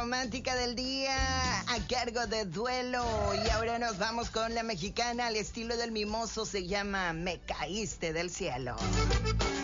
romántica del día a cargo de Duelo. Y ahora nos vamos con la mexicana al estilo del Mimoso. Se llama Me Caíste del Cielo.